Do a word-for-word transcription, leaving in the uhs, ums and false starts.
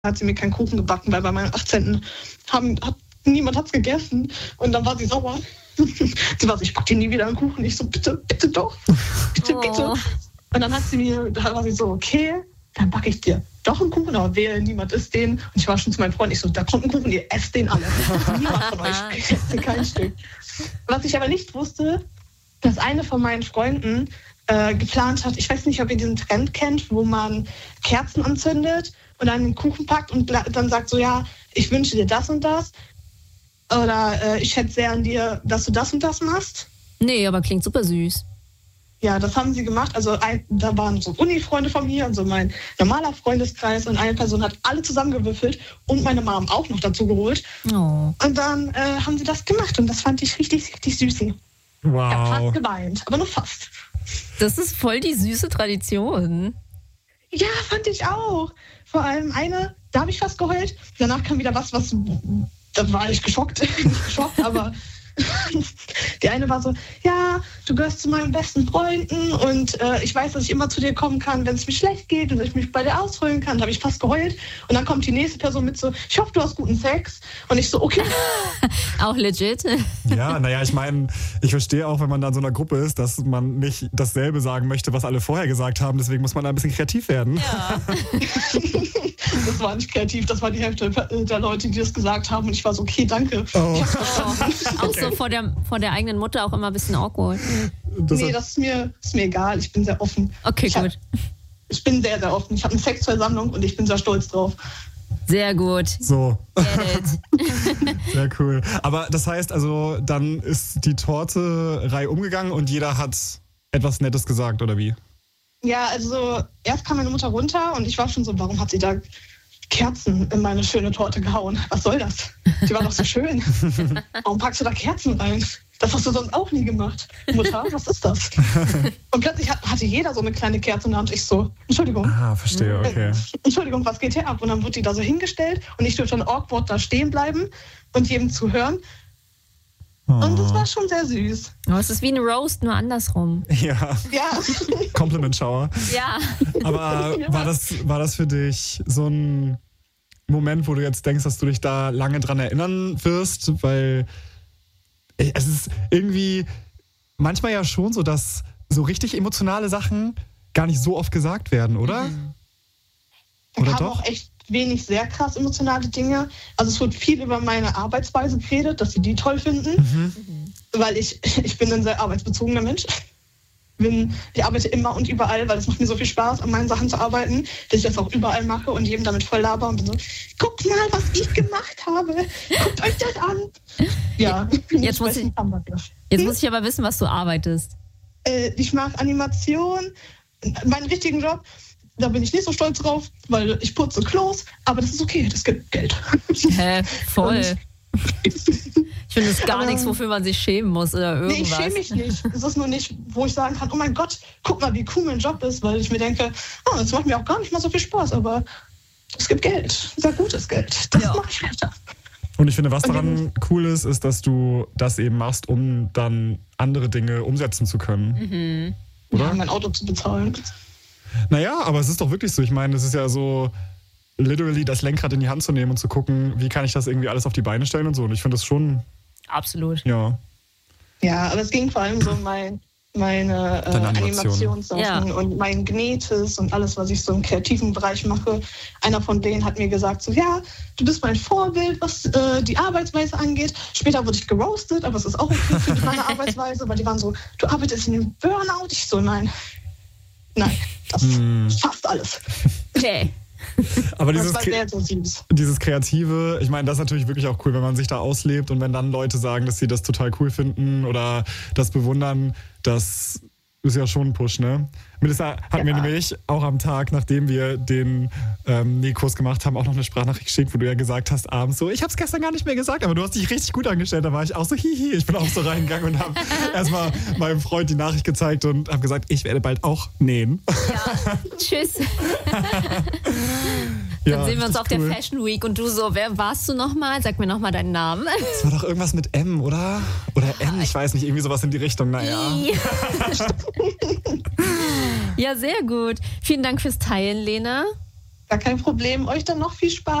hat sie mir keinen Kuchen gebacken, weil bei meinem achtzehnten Haben, hat, niemand hat's gegessen. Und dann war sie sauer. Sie war so, ich back dir nie wieder einen Kuchen. Ich so, bitte, bitte doch. Bitte, Oh. bitte. Und dann hat sie mir, da war sie so, okay, dann backe ich dir doch einen Kuchen, aber wehe, niemand isst den. Und ich war schon zu meinem Freund, ich so, da kommt ein Kuchen, ihr esst den alle. Niemand von euch isst kein Stück. Was ich aber nicht wusste, dass eine von meinen Freunden äh, geplant hat, ich weiß nicht, ob ihr diesen Trend kennt, wo man Kerzen anzündet und dann einen Kuchen packt und dann sagt so, ja, ich wünsche dir das und das. Oder äh, ich hätte sehr an dir, dass du das und das machst. Nee, aber klingt super süß. Ja, das haben sie gemacht. Also ein, da waren so Uni-Freunde von mir und so mein normaler Freundeskreis und eine Person hat alle zusammengewürfelt und meine Mom auch noch dazu geholt. Oh. Und dann äh, haben sie das gemacht und das fand ich richtig, richtig süß. Ich Wow. habe fast geweint, aber nur fast. Das ist voll die süße Tradition. Ja, fand ich auch. Vor allem eine, da habe ich fast geheult. Danach kam wieder was, was, da war ich geschockt. Nicht geschockt, aber die eine war so, ja, du gehörst zu meinen besten Freunden und äh, ich weiß, dass ich immer zu dir kommen kann, wenn es mir schlecht geht und dass ich mich bei dir ausholen kann. Da habe ich fast geheult. Und dann kommt die nächste Person mit so, ich hoffe, du hast guten Sex. Und ich so, okay. Auch legit. Ja, naja, ich meine, ich verstehe auch, wenn man da in so einer Gruppe ist, dass man nicht dasselbe sagen möchte, was alle vorher gesagt haben. Deswegen muss man da ein bisschen kreativ werden. Ja. Das war nicht kreativ, das war die Hälfte der Leute, die das gesagt haben. Und ich war so, okay, danke. Oh. Ich hab's verstanden. Auch so vor der, vor der eigenen Mutter auch immer ein bisschen awkward. Das Nee, hat, das ist mir, ist mir egal. Ich bin sehr offen. Okay, ich hab, gut. Ich bin sehr, sehr offen. Ich habe eine Sexversammlung und ich bin sehr stolz drauf. Sehr gut. so, Get it. sehr cool. Aber das heißt also, dann ist die Torte-Reihe umgegangen und jeder hat etwas Nettes gesagt, oder wie? Ja, also erst kam meine Mutter runter und ich war schon so, warum hat sie da Kerzen in meine schöne Torte gehauen? Was soll das? Die war doch so schön. Warum packst du da Kerzen rein? Das hast du sonst auch nie gemacht. Mutter, was ist das? Und plötzlich hat, hatte jeder so eine kleine Kerze in der Hand. Ich so, Entschuldigung. Ah, verstehe, okay. Äh, Entschuldigung, was geht hier ab? Und dann wurde die da so hingestellt und ich durfte dann awkward da stehen bleiben und jedem zuhören. Und das war schon sehr süß. Oh, es ist wie ein Roast, nur andersrum. Ja, Ja. Compliment Shower. Ja. Aber Ja. war das, war das für dich so ein Moment, wo du jetzt denkst, dass du dich da lange dran erinnern wirst? Weil es ist irgendwie manchmal ja schon so, dass so richtig emotionale Sachen gar nicht so oft gesagt werden, oder? Mhm. Da Oder kamen doch? auch echt wenig sehr krass emotionale Dinge. Also es wird viel über meine Arbeitsweise geredet, dass sie die toll finden. Mhm. Weil ich, ich bin ein sehr arbeitsbezogener Mensch. Bin, ich arbeite immer und überall, weil es macht mir so viel Spaß, an meinen Sachen zu arbeiten, dass ich das auch überall mache und jedem damit voll laber und bin so, guckt mal, was ich gemacht habe. Guckt euch das an. Ja, Jetzt muss ich- Jetzt muss ich aber wissen, was du arbeitest. Äh, ich mache Animation. Meinen richtigen Job, da bin ich nicht so stolz drauf, weil ich putze Klos, aber das ist okay, das gibt Geld. Hä? Voll. Ich finde es gar Aber- nichts, wofür man sich schämen muss oder Nee, ich irgendwas. schäme mich nicht. Es ist nur nicht, wo ich sagen kann, oh mein Gott, guck mal, wie cool mein Job ist, weil ich mir denke, oh, das macht mir auch gar nicht mal so viel Spaß, aber es gibt Geld, sehr gutes Geld. Das Ja. mache ich weiter. Und ich finde, was daran cool ist, ist, dass du das eben machst, um dann andere Dinge umsetzen zu können. Mhm. Oder? Ja, mein Auto zu bezahlen. Naja, aber es ist doch wirklich so. Ich meine, es ist ja so, literally das Lenkrad in die Hand zu nehmen und zu gucken, wie kann ich das irgendwie alles auf die Beine stellen und so. Und ich finde das schon, Absolut. ja. Ja, aber es ging vor allem so um mein, meine äh, Deine Animation. Animationssachen Ja. und mein Gnetes und alles, was ich so im kreativen Bereich mache. Einer von denen hat mir gesagt, so ja, du bist mein Vorbild, was äh, die Arbeitsweise angeht. Später wurde ich geroastet, aber es ist auch okay für meine Arbeitsweise, weil die waren so, du arbeitest in dem Burnout. Ich so, nein, nein, das Hm. ist fast alles. Okay. Aber Das dieses, war Kre- sehr, sehr süß. dieses Kreative, ich meine, das ist natürlich wirklich auch cool, wenn man sich da auslebt und wenn dann Leute sagen, dass sie das total cool finden oder das bewundern, das ist ja schon ein Push, ne? Melissa hat Ja. mir nämlich auch am Tag, nachdem wir den ähm, Nähkurs gemacht haben, auch noch eine Sprachnachricht geschickt, wo du ja gesagt hast abends so, ich hab's gestern gar nicht mehr gesagt, aber du hast dich richtig gut angestellt. Da war ich auch so, hihi. Ich bin auch so reingegangen und habe erstmal meinem Freund die Nachricht gezeigt und habe gesagt, ich werde bald auch nähen. Ja. Tschüss. Ja, Dann sehen wir uns auf richtig cool. der Fashion Week und du so, wer warst du nochmal? Sag mir nochmal deinen Namen. Das war doch irgendwas mit M, oder? Oder N, ich weiß nicht, irgendwie sowas in die Richtung, naja. Ja, sehr gut. Vielen Dank fürs Teilen, Lena. Gar kein Problem. Euch dann noch viel Spaß.